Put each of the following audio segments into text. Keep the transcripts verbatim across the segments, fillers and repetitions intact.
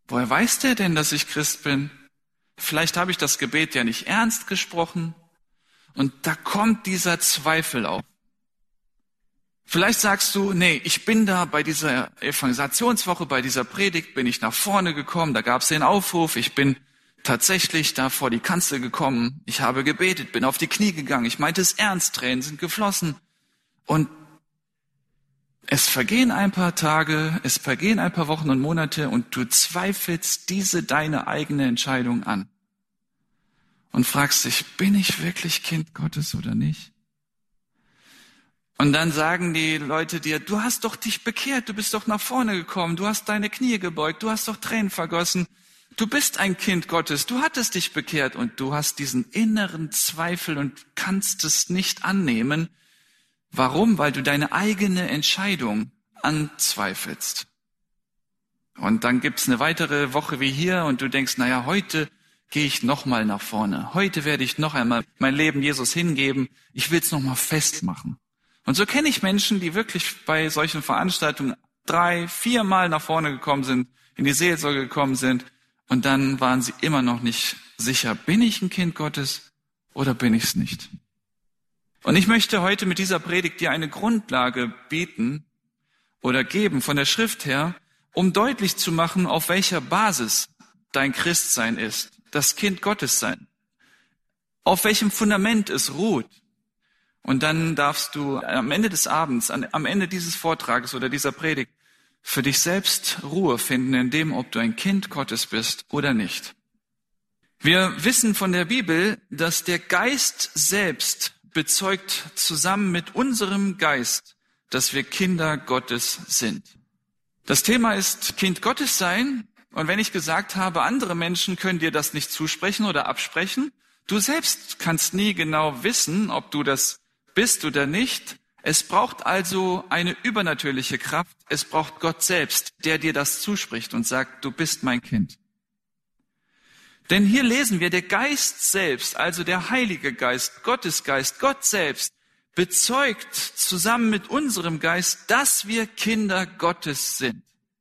Woher weiß der denn, dass ich Christ bin? Vielleicht habe ich das Gebet ja nicht ernst gesprochen. Und da kommt dieser Zweifel auf. Vielleicht sagst du, nee, ich bin da bei dieser Evangelisationswoche, bei dieser Predigt, bin ich nach vorne gekommen, da gab es den Aufruf, ich bin tatsächlich da vor die Kanzel gekommen, ich habe gebetet, bin auf die Knie gegangen, ich meinte es ernst, Tränen sind geflossen. Und es vergehen ein paar Tage, es vergehen ein paar Wochen und Monate und du zweifelst diese deine eigene Entscheidung an. Und fragst dich, bin ich wirklich Kind Gottes oder nicht? Und dann sagen die Leute dir, du hast doch dich bekehrt, du bist doch nach vorne gekommen, du hast deine Knie gebeugt, du hast doch Tränen vergossen, du bist ein Kind Gottes, du hattest dich bekehrt und du hast diesen inneren Zweifel und kannst es nicht annehmen. Warum? Weil du deine eigene Entscheidung anzweifelst. Und dann gibt's eine weitere Woche wie hier und du denkst, naja, heute gehe ich nochmal nach vorne. Heute werde ich noch einmal mein Leben Jesus hingeben. Ich will es nochmal festmachen. Und so kenne ich Menschen, die wirklich bei solchen Veranstaltungen drei, viermal nach vorne gekommen sind, in die Seelsorge gekommen sind und dann waren sie immer noch nicht sicher, bin ich ein Kind Gottes oder bin ich es nicht? Und ich möchte heute mit dieser Predigt dir eine Grundlage bieten oder geben von der Schrift her, um deutlich zu machen, auf welcher Basis dein Christsein ist, das Kind Gottes sein, auf welchem Fundament es ruht. Und dann darfst du am Ende des Abends, am Ende dieses Vortrages oder dieser Predigt für dich selbst Ruhe finden in dem, ob du ein Kind Gottes bist oder nicht. Wir wissen von der Bibel, dass der Geist selbst bezeugt zusammen mit unserem Geist, dass wir Kinder Gottes sind. Das Thema ist Kind Gottes sein. Und wenn ich gesagt habe, andere Menschen können dir das nicht zusprechen oder absprechen, du selbst kannst nie genau wissen, ob du das bist oder nicht. Es braucht also eine übernatürliche Kraft. Es braucht Gott selbst, der dir das zuspricht und sagt, du bist mein Kind. Denn hier lesen wir, der Geist selbst, also der Heilige Geist, Gottes Geist, Gott selbst, bezeugt zusammen mit unserem Geist, dass wir Kinder Gottes sind.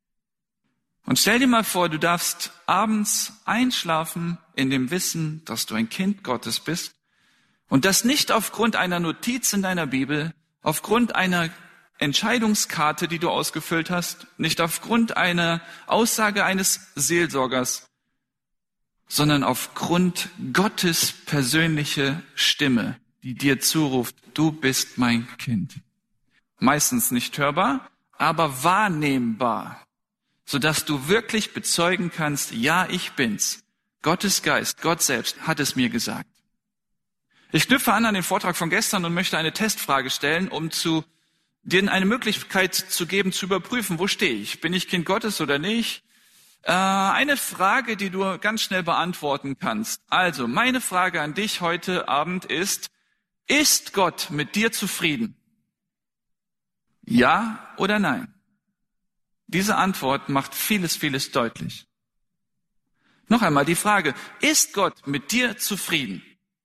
Und stell dir mal vor, du darfst abends einschlafen in dem Wissen, dass du ein Kind Gottes bist und das nicht aufgrund einer Notiz in deiner Bibel, aufgrund einer Entscheidungskarte, die du ausgefüllt hast, nicht aufgrund einer Aussage eines Seelsorgers, sondern aufgrund Gottes persönliche Stimme, die dir zuruft, du bist mein Kind. Meistens nicht hörbar, aber wahrnehmbar, sodass du wirklich bezeugen kannst, ja, ich bin's. Gottes Geist, Gott selbst hat es mir gesagt. Ich knüpfe an an den Vortrag von gestern und möchte eine Testfrage stellen, um zu dir eine Möglichkeit zu geben, zu überprüfen, wo stehe ich? Bin ich Kind Gottes oder nicht? Äh, eine Frage, die du ganz schnell beantworten kannst. Also, meine Frage an dich heute Abend ist, ist Gott mit dir zufrieden? Ja oder nein? Diese Antwort macht vieles, vieles deutlich. Noch einmal die Frage, ist Gott mit dir zufrieden?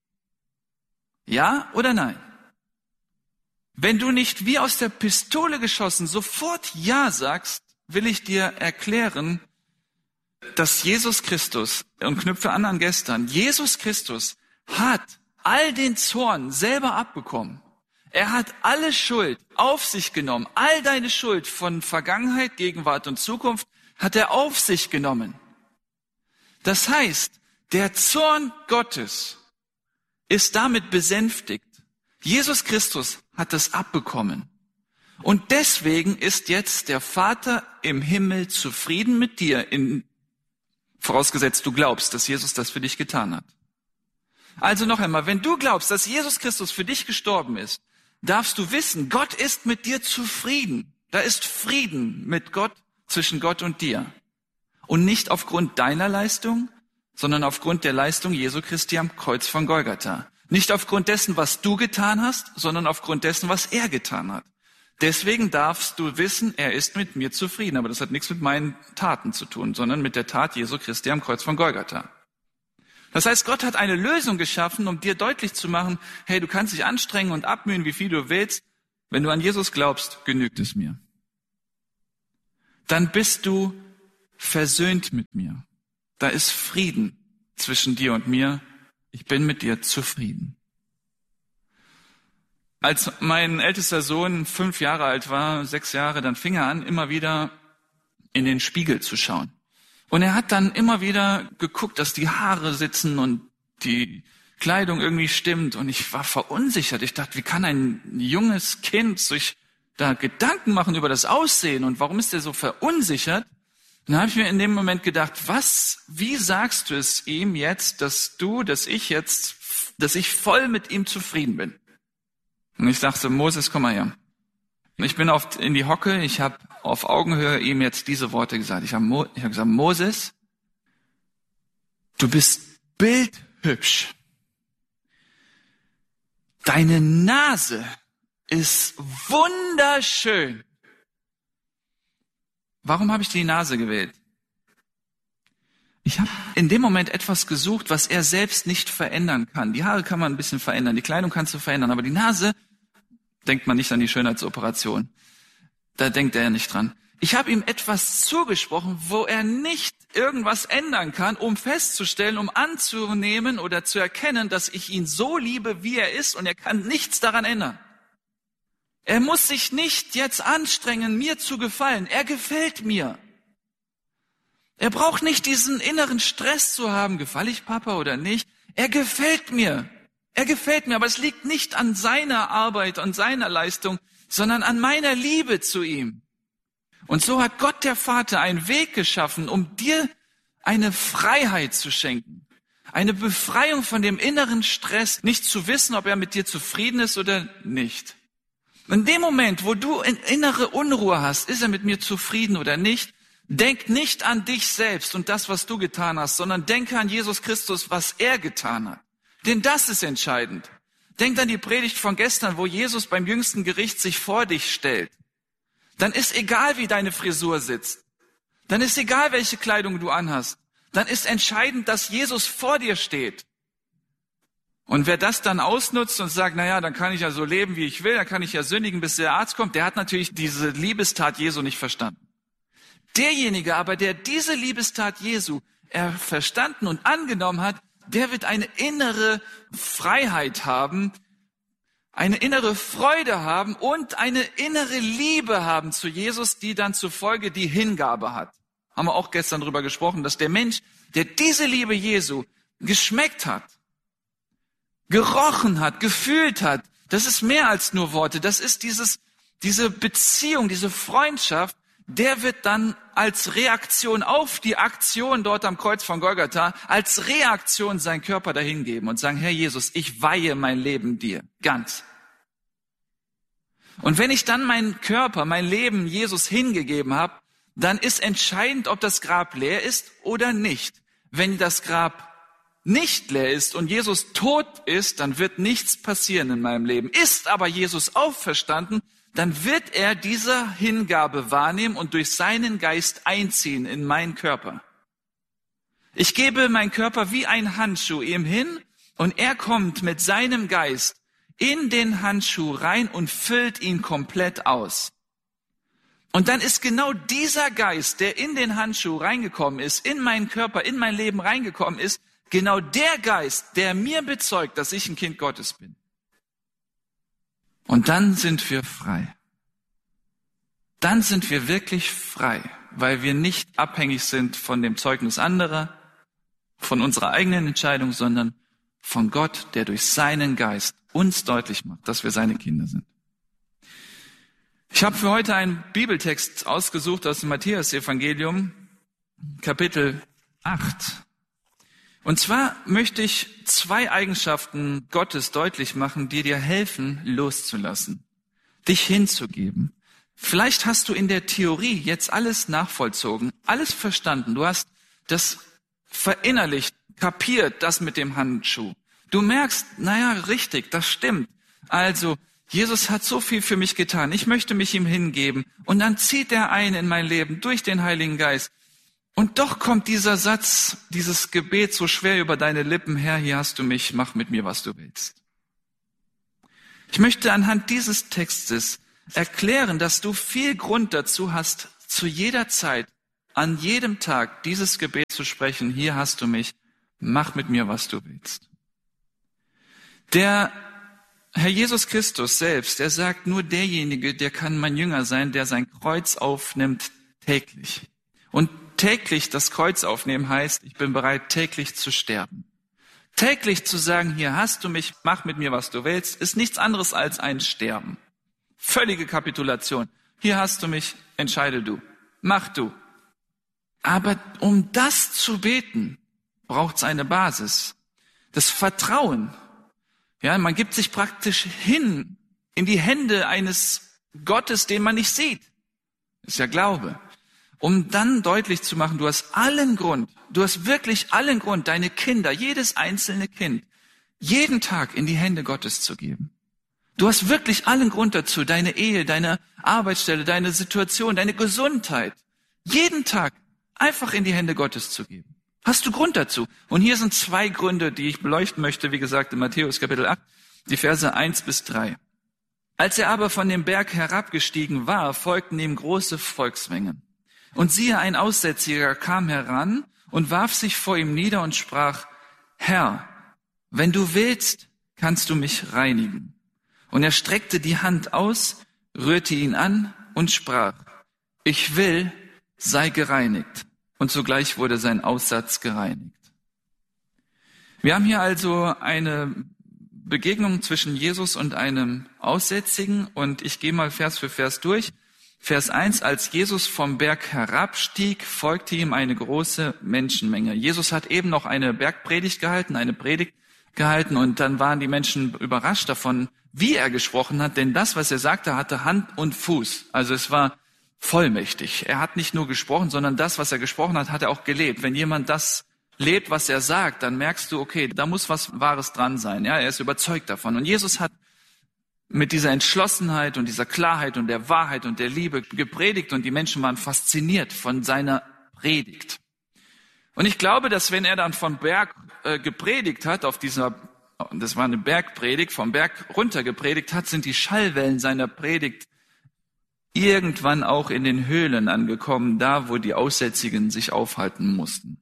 Ja oder nein? Wenn du nicht wie aus der Pistole geschossen sofort Ja sagst, will ich dir erklären, dass Jesus Christus, und knüpfe an an gestern, Jesus Christus hat all den Zorn selber abbekommen. Er hat alle Schuld auf sich genommen. All deine Schuld von Vergangenheit, Gegenwart und Zukunft hat er auf sich genommen. Das heißt, der Zorn Gottes ist damit besänftigt. Jesus Christus hat es abbekommen. Und deswegen ist jetzt der Vater im Himmel zufrieden mit dir, in, vorausgesetzt du glaubst, dass Jesus das für dich getan hat. Also noch einmal, wenn du glaubst, dass Jesus Christus für dich gestorben ist, darfst du wissen, Gott ist mit dir zufrieden. Da ist Frieden mit Gott, zwischen Gott und dir. Und nicht aufgrund deiner Leistung, sondern aufgrund der Leistung Jesu Christi am Kreuz von Golgatha. Nicht aufgrund dessen, was du getan hast, sondern aufgrund dessen, was er getan hat. Deswegen darfst du wissen, er ist mit mir zufrieden. Aber das hat nichts mit meinen Taten zu tun, sondern mit der Tat Jesu Christi am Kreuz von Golgatha. Das heißt, Gott hat eine Lösung geschaffen, um dir deutlich zu machen, hey, du kannst dich anstrengen und abmühen, wie viel du willst. Wenn du an Jesus glaubst, genügt es mir. Dann bist du versöhnt mit mir. Da ist Frieden zwischen dir und mir. Ich bin mit dir zufrieden. Als mein ältester Sohn fünf Jahre alt war, sechs Jahre, dann fing er an, immer wieder in den Spiegel zu schauen. Und er hat dann immer wieder geguckt, dass die Haare sitzen und die Kleidung irgendwie stimmt. Und ich war verunsichert. Ich dachte, wie kann ein junges Kind sich da Gedanken machen über das Aussehen und warum ist er so verunsichert? Dann habe ich mir in dem Moment gedacht, was, wie sagst du es ihm jetzt, dass du, dass ich jetzt, dass ich voll mit ihm zufrieden bin? Und ich dachte, Moses, komm mal her. Und ich bin auf, in die Hocke, ich habe auf Augenhöhe ihm jetzt diese Worte gesagt. Ich habe Mo, ich hab gesagt, Moses, du bist bildhübsch. Deine Nase ist wunderschön. Warum habe ich die Nase gewählt? Ich habe in dem Moment etwas gesucht, was er selbst nicht verändern kann. Die Haare kann man ein bisschen verändern, die Kleidung kannst du verändern, aber die Nase, denkt man nicht an die Schönheitsoperation. Da denkt er ja nicht dran. Ich habe ihm etwas zugesprochen, wo er nicht irgendwas ändern kann, um festzustellen, um anzunehmen oder zu erkennen, dass ich ihn so liebe, wie er ist, und er kann nichts daran ändern. Er muss sich nicht jetzt anstrengen, mir zu gefallen. Er gefällt mir. Er braucht nicht diesen inneren Stress zu haben, gefalle ich Papa oder nicht. Er gefällt mir. Er gefällt mir, aber es liegt nicht an seiner Arbeit und seiner Leistung, sondern an meiner Liebe zu ihm. Und so hat Gott der Vater einen Weg geschaffen, um dir eine Freiheit zu schenken. Eine Befreiung von dem inneren Stress, nicht zu wissen, ob er mit dir zufrieden ist oder nicht. In dem Moment, wo du innere Unruhe hast, ist er mit mir zufrieden oder nicht, denk nicht an dich selbst und das, was du getan hast, sondern denke an Jesus Christus, was er getan hat. Denn das ist entscheidend. Denk an die Predigt von gestern, wo Jesus beim jüngsten Gericht sich vor dich stellt. Dann ist egal, wie deine Frisur sitzt. Dann ist egal, welche Kleidung du anhast. Dann ist entscheidend, dass Jesus vor dir steht. Und wer das dann ausnutzt und sagt, na ja, dann kann ich ja so leben, wie ich will, dann kann ich ja sündigen, bis der Arzt kommt, der hat natürlich diese Liebestat Jesu nicht verstanden. Derjenige aber, der diese Liebestat Jesu er verstanden und angenommen hat, der wird eine innere Freiheit haben, eine innere Freude haben und eine innere Liebe haben zu Jesus, die dann zur Folge die Hingabe hat. Haben wir auch gestern drüber gesprochen, dass der Mensch, der diese Liebe Jesu geschmeckt hat, gerochen hat, gefühlt hat, das ist mehr als nur Worte, das ist dieses, diese Beziehung, diese Freundschaft, der wird dann als Reaktion auf die Aktion dort am Kreuz von Golgatha, als Reaktion seinen Körper dahingeben und sagen, Herr Jesus, ich weihe mein Leben dir, ganz. Und wenn ich dann meinen Körper, mein Leben Jesus hingegeben habe, dann ist entscheidend, ob das Grab leer ist oder nicht. Wenn das Grab nicht leer ist und Jesus tot ist, dann wird nichts passieren in meinem Leben. Ist aber Jesus auferstanden, dann wird er diese Hingabe wahrnehmen und durch seinen Geist einziehen in meinen Körper. Ich gebe meinen Körper wie ein Handschuh ihm hin und er kommt mit seinem Geist in den Handschuh rein und füllt ihn komplett aus. Und dann ist genau dieser Geist, der in den Handschuh reingekommen ist, in meinen Körper, in mein Leben reingekommen ist, genau der Geist, der mir bezeugt, dass ich ein Kind Gottes bin. Und dann sind wir frei. Dann sind wir wirklich frei, weil wir nicht abhängig sind von dem Zeugnis anderer, von unserer eigenen Entscheidung, sondern von Gott, der durch seinen Geist uns deutlich macht, dass wir seine Kinder sind. Ich habe für heute einen Bibeltext ausgesucht aus dem Matthäus-Evangelium, Kapitel acht. Und zwar möchte ich zwei Eigenschaften Gottes deutlich machen, die dir helfen, loszulassen, dich hinzugeben. Vielleicht hast du in der Theorie jetzt alles nachvollzogen, alles verstanden. Du hast das verinnerlicht, kapiert, das mit dem Handschuh. Du merkst, naja, richtig, das stimmt. Also, Jesus hat so viel für mich getan. Ich möchte mich ihm hingeben. Und dann zieht er ein in mein Leben durch den Heiligen Geist. Und doch kommt dieser Satz, dieses Gebet so schwer über deine Lippen. Herr, hier hast du mich, mach mit mir, was du willst. Ich möchte anhand dieses Textes erklären, dass du viel Grund dazu hast, zu jeder Zeit an jedem Tag dieses Gebet zu sprechen, hier hast du mich, mach mit mir, was du willst. Der Herr Jesus Christus selbst, er sagt, nur derjenige, der kann mein Jünger sein, der sein Kreuz aufnimmt täglich. Und täglich das Kreuz aufnehmen heißt, ich bin bereit, täglich zu sterben. Täglich zu sagen, hier hast du mich, mach mit mir, was du willst, ist nichts anderes als ein Sterben. Völlige Kapitulation. Hier hast du mich, entscheide du, mach du. Aber um das zu beten, braucht es eine Basis. Das Vertrauen. Ja, man gibt sich praktisch hin in die Hände eines Gottes, den man nicht sieht. Das ist ja Glaube. Um dann deutlich zu machen, du hast allen Grund, du hast wirklich allen Grund, deine Kinder, jedes einzelne Kind, jeden Tag in die Hände Gottes zu geben. Du hast wirklich allen Grund dazu, deine Ehe, deine Arbeitsstelle, deine Situation, deine Gesundheit, jeden Tag einfach in die Hände Gottes zu geben. Hast du Grund dazu? Und hier sind zwei Gründe, die ich beleuchten möchte, wie gesagt, in Matthäus Kapitel acht, die Verse eins bis drei. Als er aber von dem Berg herabgestiegen war, folgten ihm große Volksmengen. Und siehe, ein Aussätziger kam heran und warf sich vor ihm nieder und sprach, Herr, wenn du willst, kannst du mich reinigen. Und er streckte die Hand aus, rührte ihn an und sprach, ich will, sei gereinigt. Und sogleich wurde sein Aussatz gereinigt. Wir haben hier also eine Begegnung zwischen Jesus und einem Aussätzigen und ich gehe mal Vers für Vers durch. Vers eins, als Jesus vom Berg herabstieg, folgte ihm eine große Menschenmenge. Jesus hat eben noch eine Bergpredigt gehalten, eine Predigt gehalten und dann waren die Menschen überrascht davon, wie er gesprochen hat, denn das, was er sagte, hatte Hand und Fuß. Also es war vollmächtig. Er hat nicht nur gesprochen, sondern das, was er gesprochen hat, hat er auch gelebt. Wenn jemand das lebt, was er sagt, dann merkst du, okay, da muss was Wahres dran sein. Ja, er ist überzeugt davon. Und Jesus hat mit dieser Entschlossenheit und dieser Klarheit und der Wahrheit und der Liebe gepredigt und die Menschen waren fasziniert von seiner Predigt. Und ich glaube, dass wenn er dann vom Berg äh, gepredigt hat, auf dieser, das war eine Bergpredigt, vom Berg runter gepredigt hat, sind die Schallwellen seiner Predigt irgendwann auch in den Höhlen angekommen, da wo die Aussätzigen sich aufhalten mussten.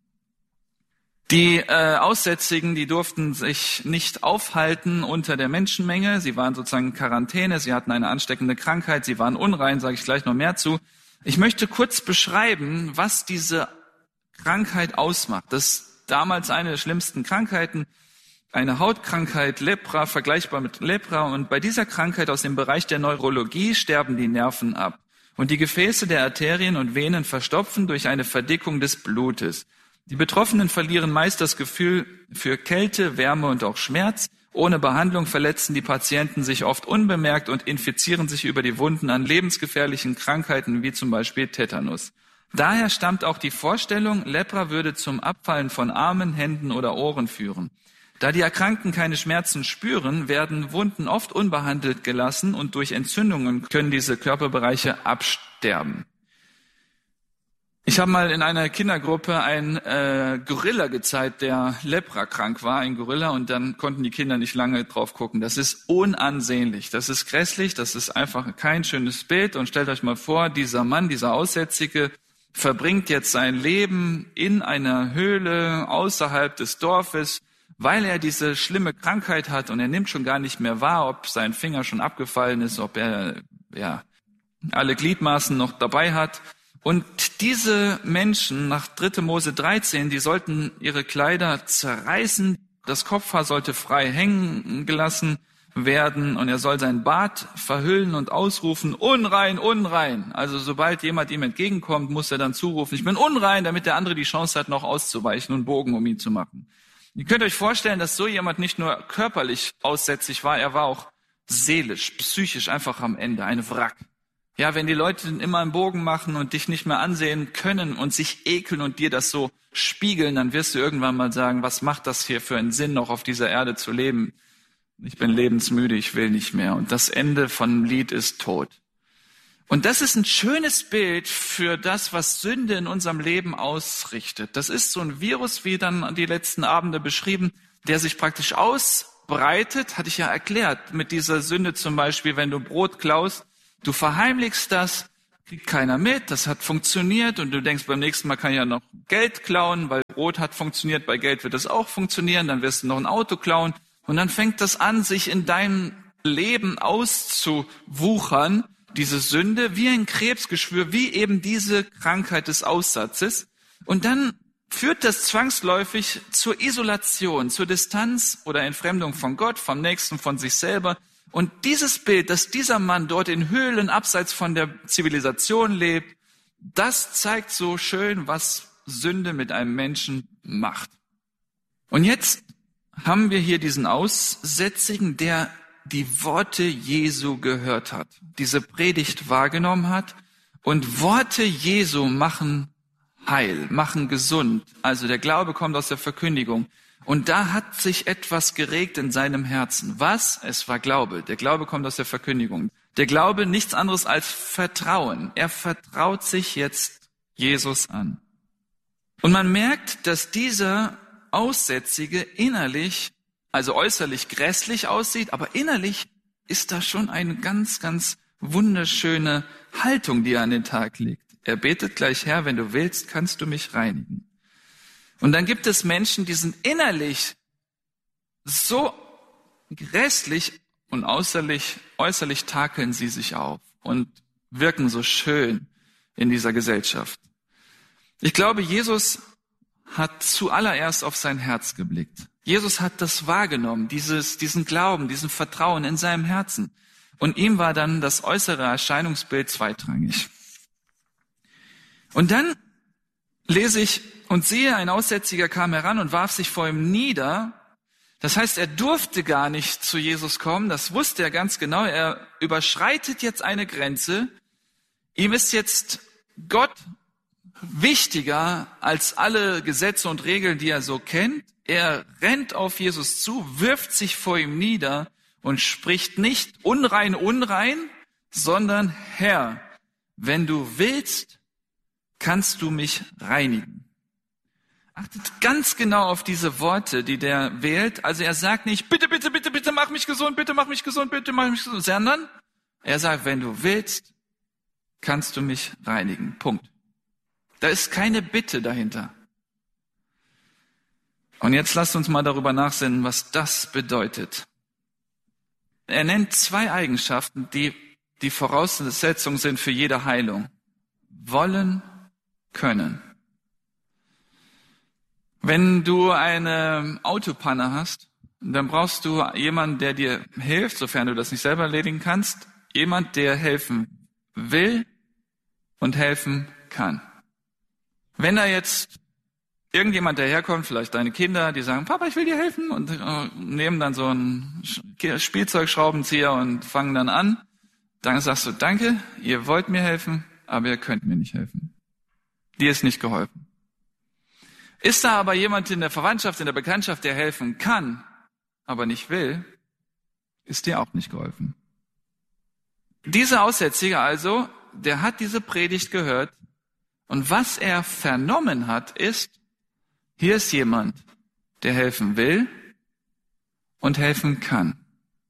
Die äh, Aussätzigen, die durften sich nicht aufhalten unter der Menschenmenge. Sie waren sozusagen in Quarantäne, sie hatten eine ansteckende Krankheit, sie waren unrein, sage ich gleich noch mehr zu. Ich möchte kurz beschreiben, was diese Krankheit ausmacht. Das ist damals eine der schlimmsten Krankheiten, eine Hautkrankheit, Lepra, vergleichbar mit Lepra. Und bei dieser Krankheit aus dem Bereich der Neurologie sterben die Nerven ab. Und die Gefäße der Arterien und Venen verstopfen durch eine Verdickung des Blutes. Die Betroffenen verlieren meist das Gefühl für Kälte, Wärme und auch Schmerz. Ohne Behandlung verletzen die Patienten sich oft unbemerkt und infizieren sich über die Wunden an lebensgefährlichen Krankheiten wie zum Beispiel Tetanus. Daher stammt auch die Vorstellung, Lepra würde zum Abfallen von Armen, Händen oder Ohren führen. Da die Erkrankten keine Schmerzen spüren, werden Wunden oft unbehandelt gelassen und durch Entzündungen können diese Körperbereiche absterben. Ich habe mal in einer Kindergruppe einen äh, Gorilla gezeigt, der leprakrank war, ein Gorilla, und dann konnten die Kinder nicht lange drauf gucken. Das ist unansehnlich, das ist grässlich, das ist einfach kein schönes Bild. Und stellt euch mal vor, dieser Mann, dieser Aussätzige, verbringt jetzt sein Leben in einer Höhle außerhalb des Dorfes, weil er diese schlimme Krankheit hat und er nimmt schon gar nicht mehr wahr, ob sein Finger schon abgefallen ist, ob er ja alle Gliedmaßen noch dabei hat. Und diese Menschen nach dritte Mose dreizehn, die sollten ihre Kleider zerreißen, das Kopfhaar sollte frei hängen gelassen werden und er soll sein Bart verhüllen und ausrufen, unrein, unrein. Also sobald jemand ihm entgegenkommt, muss er dann zurufen, ich bin unrein, damit der andere die Chance hat, noch auszuweichen und Bogen um ihn zu machen. Ihr könnt euch vorstellen, dass so jemand nicht nur körperlich aussätzig war, er war auch seelisch, psychisch einfach am Ende, ein Wrack. Ja, wenn die Leute immer einen Bogen machen und dich nicht mehr ansehen können und sich ekeln und dir das so spiegeln, dann wirst du irgendwann mal sagen, was macht das hier für einen Sinn, noch auf dieser Erde zu leben? Ich bin lebensmüde, ich will nicht mehr. Und das Ende von Lied ist Tod. Und das ist ein schönes Bild für das, was Sünde in unserem Leben ausrichtet. Das ist so ein Virus, wie dann die letzten Abende beschrieben, der sich praktisch ausbreitet, hatte ich ja erklärt, mit dieser Sünde zum Beispiel, wenn du Brot klaust, du verheimlichst das, kriegt keiner mit, das hat funktioniert und du denkst, beim nächsten Mal kann ich ja noch Geld klauen, weil Brot hat funktioniert, bei Geld wird es auch funktionieren, dann wirst du noch ein Auto klauen und dann fängt das an, sich in deinem Leben auszuwuchern, diese Sünde, wie ein Krebsgeschwür, wie eben diese Krankheit des Aussatzes. Und dann führt das zwangsläufig zur Isolation, zur Distanz oder Entfremdung von Gott, vom Nächsten, von sich selber. Und dieses Bild, dass dieser Mann dort in Höhlen abseits von der Zivilisation lebt, das zeigt so schön, was Sünde mit einem Menschen macht. Und jetzt haben wir hier diesen Aussätzigen, der die Worte Jesu gehört hat, diese Predigt wahrgenommen hat. Und Worte Jesu machen heil, machen gesund. Also der Glaube kommt aus der Verkündigung. Und da hat sich etwas geregt in seinem Herzen. Was? Es war Glaube. Der Glaube kommt aus der Verkündigung. Der Glaube nichts anderes als Vertrauen. Er vertraut sich jetzt Jesus an. Und man merkt, dass dieser Aussätzige innerlich, also äußerlich grässlich aussieht, aber innerlich ist da schon eine ganz, ganz wunderschöne Haltung, die er an den Tag legt. Er betet gleich: Herr, wenn du willst, kannst du mich reinigen. Und dann gibt es Menschen, die sind innerlich so grässlich und äußerlich, äußerlich takeln sie sich auf und wirken so schön in dieser Gesellschaft. Ich glaube, Jesus hat zuallererst auf sein Herz geblickt. Jesus hat das wahrgenommen, dieses, diesen Glauben, diesen Vertrauen in seinem Herzen. Und ihm war dann das äußere Erscheinungsbild zweitrangig. Und dann lese ich: Und siehe, ein Aussätziger kam heran und warf sich vor ihm nieder. Das heißt, er durfte gar nicht zu Jesus kommen. Das wusste er ganz genau. Er überschreitet jetzt eine Grenze. Ihm ist jetzt Gott wichtiger als alle Gesetze und Regeln, die er so kennt. Er rennt auf Jesus zu, wirft sich vor ihm nieder und spricht nicht unrein, unrein, sondern: Herr, wenn du willst, kannst du mich reinigen. Achtet ganz genau auf diese Worte, die der wählt. Also er sagt nicht: Bitte, bitte, bitte, bitte, mach mich gesund, bitte, mach mich gesund, bitte, mach mich gesund, sondern er sagt: Wenn du willst, kannst du mich reinigen. Punkt. Da ist keine Bitte dahinter. Und jetzt lasst uns mal darüber nachsinnen, was das bedeutet. Er nennt zwei Eigenschaften, die die Voraussetzung sind für jede Heilung. Wollen, können. Wenn du eine Autopanne hast, dann brauchst du jemanden, der dir hilft, sofern du das nicht selber erledigen kannst. Jemand, der helfen will und helfen kann. Wenn da jetzt irgendjemand daherkommt, vielleicht deine Kinder, die sagen: Papa, ich will dir helfen, und äh, nehmen dann so einen Spielzeugschraubenzieher und fangen dann an, dann sagst du: Danke, ihr wollt mir helfen, aber ihr könnt mir nicht helfen. Dir ist nicht geholfen. Ist da aber jemand in der Verwandtschaft, in der Bekanntschaft, der helfen kann, aber nicht will, ist dir auch nicht geholfen. Dieser Aussätzige also, der hat diese Predigt gehört, und was er vernommen hat, ist: Hier ist jemand, der helfen will und helfen kann.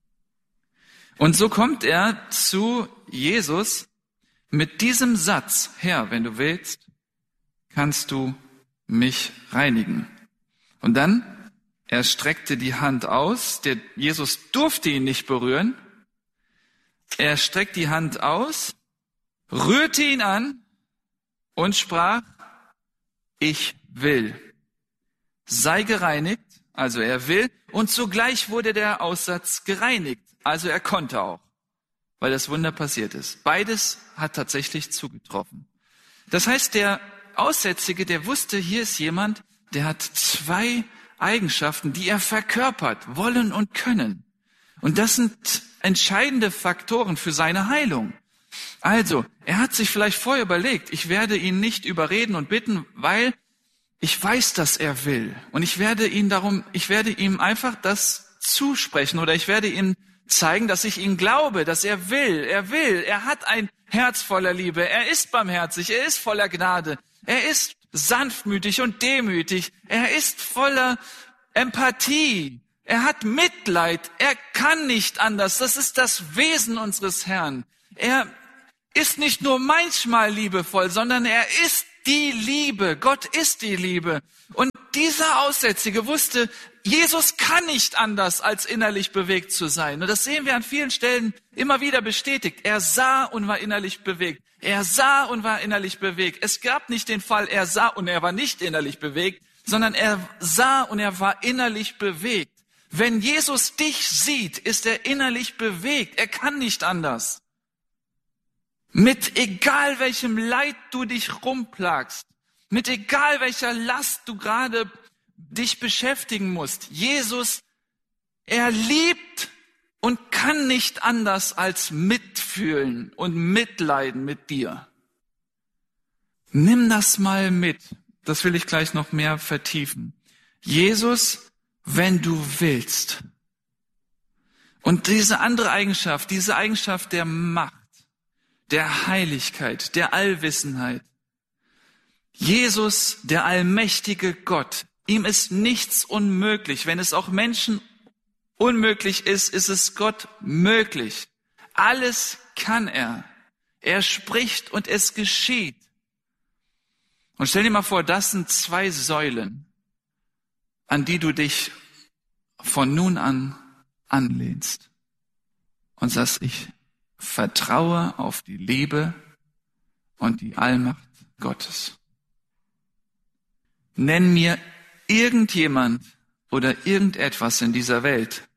Und so kommt er zu Jesus mit diesem Satz: Herr, wenn du willst, kannst du mich reinigen. Und dann, er streckte die Hand aus. Der Jesus durfte ihn nicht berühren. Er streckt die Hand aus, rührte ihn an und sprach: Ich will. Sei gereinigt, also er will, und sogleich wurde der Aussatz gereinigt, also er konnte auch, weil das Wunder passiert ist. Beides hat tatsächlich zugetroffen. Das heißt, der Aussätzige, der wusste, hier ist jemand, der hat zwei Eigenschaften, die er verkörpert, wollen und können. Und das sind entscheidende Faktoren für seine Heilung. Also, er hat sich vielleicht vorher überlegt: Ich werde ihn nicht überreden und bitten, weil ich weiß, dass er will. Und ich werde ihn darum, ich werde ihm einfach das zusprechen, oder ich werde ihm zeigen, dass ich ihm glaube, dass er will. Er will. Er hat ein Herz voller Liebe. Er ist barmherzig. Er ist voller Gnade. Er ist sanftmütig und demütig. Er ist voller Empathie. Er hat Mitleid. Er kann nicht anders. Das ist das Wesen unseres Herrn. Er ist nicht nur manchmal liebevoll, sondern er ist die Liebe. Gott ist die Liebe. Und dieser Aussätzige wusste, Jesus kann nicht anders, als innerlich bewegt zu sein. Und das sehen wir an vielen Stellen immer wieder bestätigt. Er sah und war innerlich bewegt. Er sah und war innerlich bewegt. Es gab nicht den Fall, er sah und er war nicht innerlich bewegt, sondern er sah und er war innerlich bewegt. Wenn Jesus dich sieht, ist er innerlich bewegt. Er kann nicht anders. Mit egal welchem Leid du dich rumplagst, mit egal welcher Last du gerade dich beschäftigen musst, Jesus, er liebt und kann nicht anders als mitfühlen und mitleiden mit dir. Nimm das mal mit. Das will ich gleich noch mehr vertiefen. Jesus, wenn du willst. Und diese andere Eigenschaft, diese Eigenschaft der Macht, der Heiligkeit, der Allwissenheit. Jesus, der allmächtige Gott, ihm ist nichts unmöglich. Wenn es auch Menschen unmöglich ist, ist es Gott möglich. Alles kann er. Er spricht und es geschieht. Und stell dir mal vor, das sind zwei Säulen, an die du dich von nun an anlehnst und sagst, ich vertraue auf die Liebe und die Allmacht Gottes. Nenn mir irgendjemand oder irgendetwas in dieser Welt,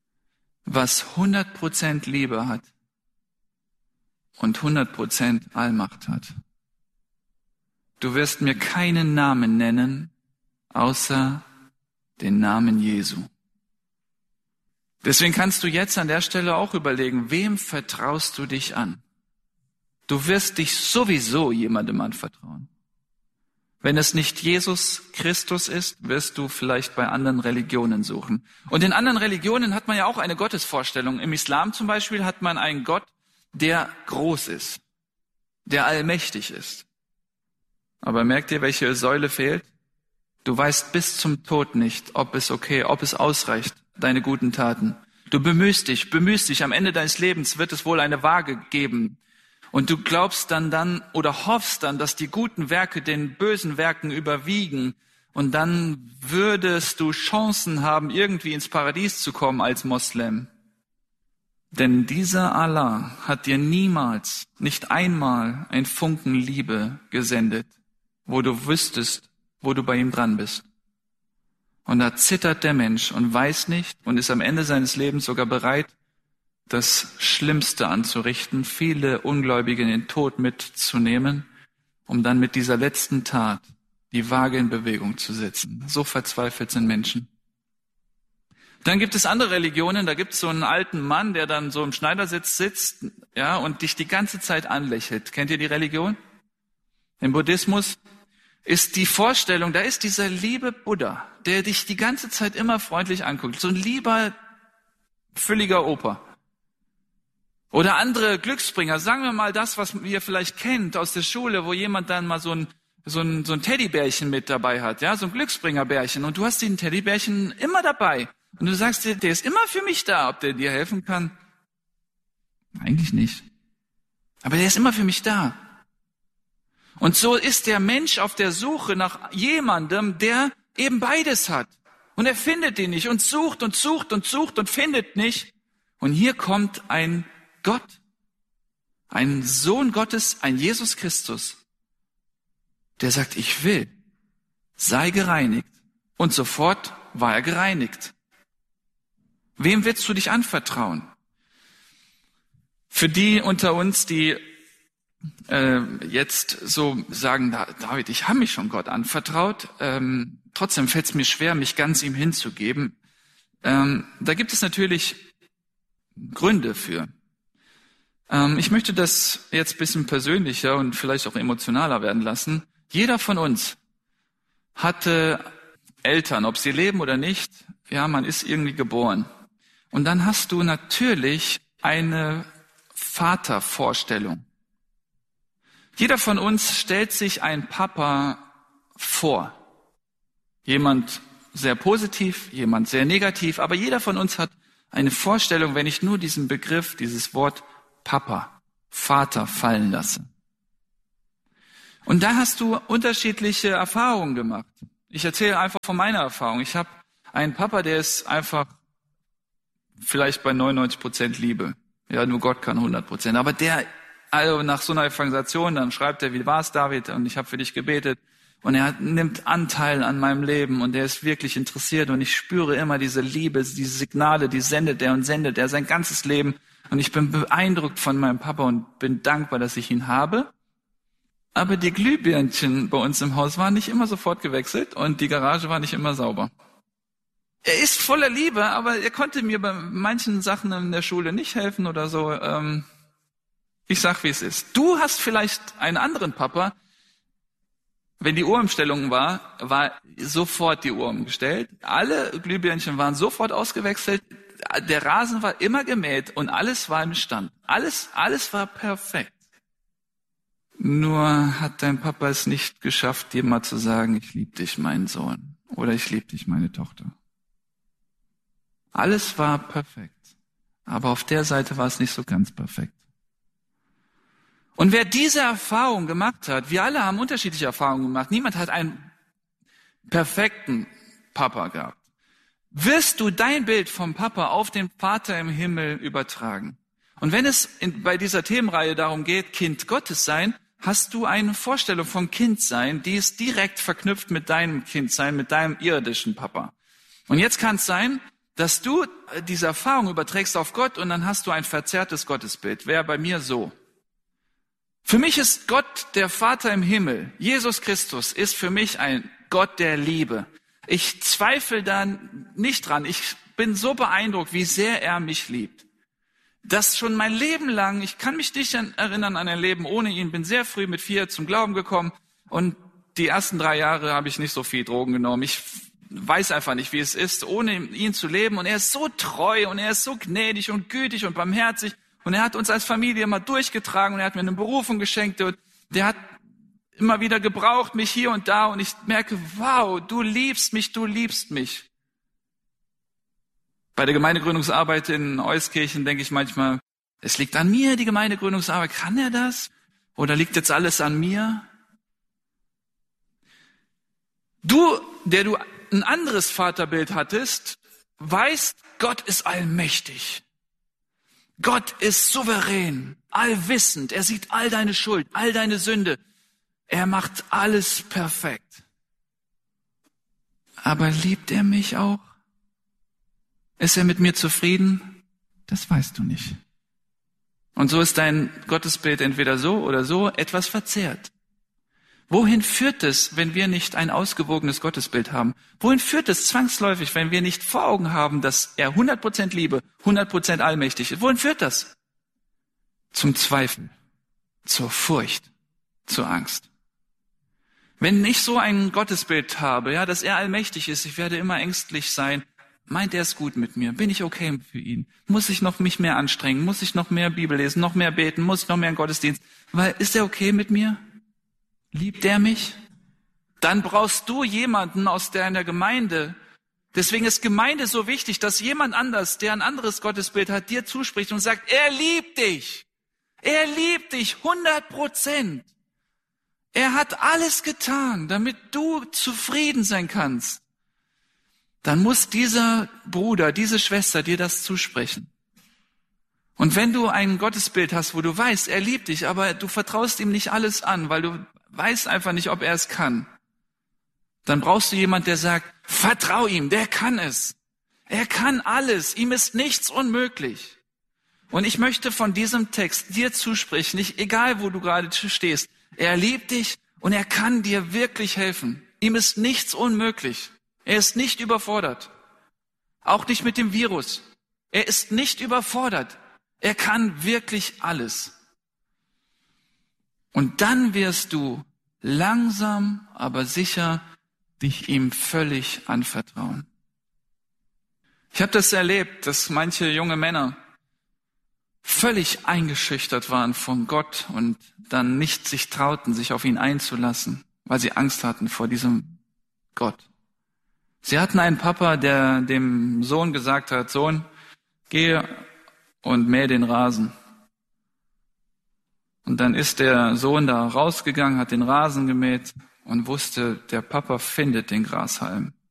was hundert Prozent Liebe hat und hundert Prozent Allmacht hat. Du wirst mir keinen Namen nennen, außer den Namen Jesu. Deswegen kannst du jetzt an der Stelle auch überlegen, wem vertraust du dich an? Du wirst dich sowieso jemandem anvertrauen. Wenn es nicht Jesus Christus ist, wirst du vielleicht bei anderen Religionen suchen. Und in anderen Religionen hat man ja auch eine Gottesvorstellung. Im Islam zum Beispiel hat man einen Gott, der groß ist, der allmächtig ist. Aber merkt ihr, welche Säule fehlt? Du weißt bis zum Tod nicht, ob es okay, ob es ausreicht, deine guten Taten. Du bemühst dich, bemühst dich. Am Ende deines Lebens wird es wohl eine Waage geben. Und du glaubst dann dann oder hoffst dann, dass die guten Werke den bösen Werken überwiegen. Und dann würdest du Chancen haben, irgendwie ins Paradies zu kommen als Moslem. Denn dieser Allah hat dir niemals, nicht einmal ein Funken Liebe gesendet, wo du wüsstest, wo du bei ihm dran bist. Und da zittert der Mensch und weiß nicht und ist am Ende seines Lebens sogar bereit, das Schlimmste anzurichten, viele Ungläubige in den Tod mitzunehmen, um dann mit dieser letzten Tat die Waage in Bewegung zu setzen. So verzweifelt sind Menschen. Dann gibt es andere Religionen, da gibt es so einen alten Mann, der dann so im Schneidersitz sitzt, ja, und dich die ganze Zeit anlächelt. Kennt ihr die Religion? Im Buddhismus ist die Vorstellung, da ist dieser liebe Buddha, der dich die ganze Zeit immer freundlich anguckt. So ein lieber, fülliger Opa. Oder andere Glücksbringer, sagen wir mal das, was ihr vielleicht kennt aus der Schule, wo jemand dann mal so ein, so ein, so ein Teddybärchen mit dabei hat, ja, so ein Glücksbringerbärchen. Und du hast den Teddybärchen immer dabei. Und du sagst dir, der ist immer für mich da, ob der dir helfen kann. Eigentlich nicht. Aber der ist immer für mich da. Und so ist der Mensch auf der Suche nach jemandem, der eben beides hat. Und er findet ihn nicht und sucht und sucht und sucht und findet nicht. Und hier kommt ein Gott, ein Sohn Gottes, ein Jesus Christus, der sagt, ich will, sei gereinigt. Und sofort war er gereinigt. Wem willst du dich anvertrauen? Für die unter uns, die äh, jetzt so sagen, David, ich habe mich schon Gott anvertraut, ähm, trotzdem fällt es mir schwer, mich ganz ihm hinzugeben. Ähm, da gibt es natürlich Gründe für. Ähm, ich möchte das jetzt ein bisschen persönlicher und vielleicht auch emotionaler werden lassen. Jeder von uns hatte Eltern, ob sie leben oder nicht. Ja, man ist irgendwie geboren. Und dann hast du natürlich eine Vatervorstellung. Jeder von uns stellt sich einen Papa vor. Jemand sehr positiv, jemand sehr negativ, aber jeder von uns hat eine Vorstellung, wenn ich nur diesen Begriff, dieses Wort Papa Vater fallen lasse. Und da hast du unterschiedliche Erfahrungen gemacht. Ich erzähle einfach von meiner Erfahrung. Ich habe einen Papa, der ist einfach vielleicht bei neunundneunzig Prozent Liebe. Ja, nur Gott kann hundert Prozent. Aber der, also nach so einer Evangelisation, dann schreibt er, wie war's, David? Und ich habe für dich gebetet. Und er nimmt Anteil an meinem Leben und er ist wirklich interessiert und ich spüre immer diese Liebe, diese Signale, die sendet er und sendet er sein ganzes Leben. Und ich bin beeindruckt von meinem Papa und bin dankbar, dass ich ihn habe. Aber die Glühbirnchen bei uns im Haus waren nicht immer sofort gewechselt und die Garage war nicht immer sauber. Er ist voller Liebe, aber er konnte mir bei manchen Sachen in der Schule nicht helfen oder so. Ich sag, wie es ist. Du hast vielleicht einen anderen Papa. Wenn die Uhrumstellung war, war sofort die Uhr umgestellt. Alle Glühbirnchen waren sofort ausgewechselt. Der Rasen war immer gemäht und alles war im Stand. Alles, alles war perfekt. Nur hat dein Papa es nicht geschafft, dir mal zu sagen, ich liebe dich, mein Sohn. Oder ich liebe dich, meine Tochter. Alles war perfekt. Aber auf der Seite war es nicht so ganz perfekt. Und wer diese Erfahrung gemacht hat, wir alle haben unterschiedliche Erfahrungen gemacht, niemand hat einen perfekten Papa gehabt, wirst du dein Bild vom Papa auf den Vater im Himmel übertragen. Und wenn es in, bei dieser Themenreihe darum geht, Kind Gottes sein, hast du eine Vorstellung vom Kindsein, die ist direkt verknüpft mit deinem Kindsein, mit deinem irdischen Papa. Und jetzt kann es sein, dass du diese Erfahrung überträgst auf Gott und dann hast du ein verzerrtes Gottesbild. Wäre bei mir so. Für mich ist Gott, der Vater im Himmel, Jesus Christus, ist für mich ein Gott der Liebe. Ich zweifle da nicht dran. Ich bin so beeindruckt, wie sehr er mich liebt. Das schon mein Leben lang, ich kann mich nicht erinnern an ein Leben ohne ihn, bin sehr früh mit vier zum Glauben gekommen und die ersten drei Jahre habe ich nicht so viel Drogen genommen. Ich weiß einfach nicht, wie es ist, ohne ihn zu leben und er ist so treu und er ist so gnädig und gütig und barmherzig. Und er hat uns als Familie immer durchgetragen und er hat mir eine Berufung geschenkt und der hat immer wieder gebraucht, mich hier und da und ich merke, wow, du liebst mich, du liebst mich. Bei der Gemeindegründungsarbeit in Euskirchen denke ich manchmal, es liegt an mir, die Gemeindegründungsarbeit. Kann er das? Oder liegt jetzt alles an mir? Du, der du ein anderes Vaterbild hattest, weißt, Gott ist allmächtig. Gott ist souverän, allwissend. Er sieht all deine Schuld, all deine Sünde. Er macht alles perfekt. Aber liebt er mich auch? Ist er mit mir zufrieden? Das weißt du nicht. Und so ist dein Gottesbild entweder so oder so etwas verzerrt. Wohin führt es, wenn wir nicht ein ausgewogenes Gottesbild haben? Wohin führt es zwangsläufig, wenn wir nicht vor Augen haben, dass er hundert Prozent Liebe, hundert Prozent allmächtig ist? Wohin führt das? Zum Zweifel, zur Furcht, zur Angst. Wenn ich so ein Gottesbild habe, ja, dass er allmächtig ist, ich werde immer ängstlich sein, meint er es gut mit mir? Bin ich okay für ihn? Muss ich noch mich mehr anstrengen? Muss ich noch mehr Bibel lesen, noch mehr beten? Muss ich noch mehr in Gottesdienst? Weil, ist er okay mit mir? Liebt er mich? Dann brauchst du jemanden aus deiner Gemeinde. Deswegen ist Gemeinde so wichtig, dass jemand anders, der ein anderes Gottesbild hat, dir zuspricht und sagt, er liebt dich. Er liebt dich hundert Prozent. Er hat alles getan, damit du zufrieden sein kannst. Dann muss dieser Bruder, diese Schwester dir das zusprechen. Und wenn du ein Gottesbild hast, wo du weißt, er liebt dich, aber du vertraust ihm nicht alles an, weil du weißt einfach nicht, ob er es kann, dann brauchst du jemand, der sagt, vertrau ihm, der kann es. Er kann alles, ihm ist nichts unmöglich. Und ich möchte von diesem Text dir zusprechen, nicht egal wo du gerade stehst, er liebt dich und er kann dir wirklich helfen. Ihm ist nichts unmöglich. Er ist nicht überfordert. Auch nicht mit dem Virus. Er ist nicht überfordert. Er kann wirklich alles. Und dann wirst du langsam, aber sicher dich ihm völlig anvertrauen. Ich habe das erlebt, dass manche junge Männer völlig eingeschüchtert waren von Gott und dann nicht sich trauten, sich auf ihn einzulassen, weil sie Angst hatten vor diesem Gott. Sie hatten einen Papa, der dem Sohn gesagt hat, Sohn, geh und mäh den Rasen. Und dann ist der Sohn da rausgegangen, hat den Rasen gemäht und wusste, der Papa findet den Grashalm.